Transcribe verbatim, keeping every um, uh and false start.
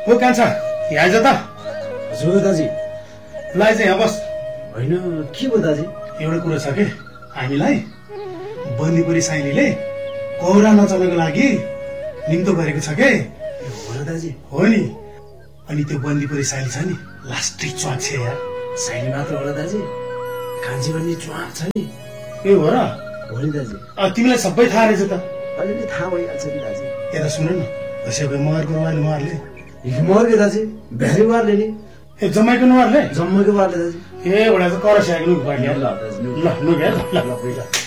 ओ कान्छा यहाँ आइज त। हजुर दाजी। ल आइज यहाँ बस। होइन के भयो दाजी? एउटा कुरा छ कि हामीलाई बन्दीपुरी साइलीले कौरा नचल्नको लागि निम्तो गरेको छ के। हो र दाजी? हो नि। अनि त्यो बन्दीपुरी साइली छ नि लास्टै च्वाक छ यार। साइली मात्र होला दाजी, कान्छी पनि च्वाक छ नि। ए हो र? हो नि दाजी। तिमीलाई सबै थाहा रहेछ त? अलिअलि थाहा भइहाल्छ नि दाजी। यता सुन न, कसैको मगरको रुवाले उहाँहरूले मगरको दाजी भ्याली वारले नि। ए जम्माइको नुहारले? जम्माइको वारले दाजी। ए एउटा त कर स्याग्नु पर्यो। ल दाजी ल नुगे ल ल।